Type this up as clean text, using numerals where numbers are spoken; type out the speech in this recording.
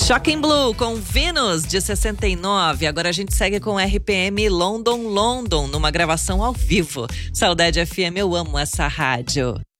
Shocking Blue com Venus de 69. Agora a gente segue com RPM London, numa gravação ao vivo. Saudade FM, eu amo essa rádio.